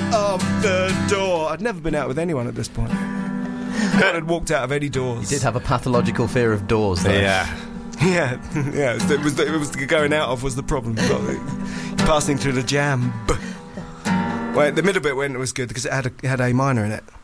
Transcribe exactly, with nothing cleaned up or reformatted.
of the door. I'd never been out with anyone at this point. I had walked out of any doors. You did have a pathological fear of doors, though. Yeah. Yeah, yeah. It was, the, it was the going out of was the problem. Passing through the jam. Well, the middle bit when it was good because it had a, it had A minor in it.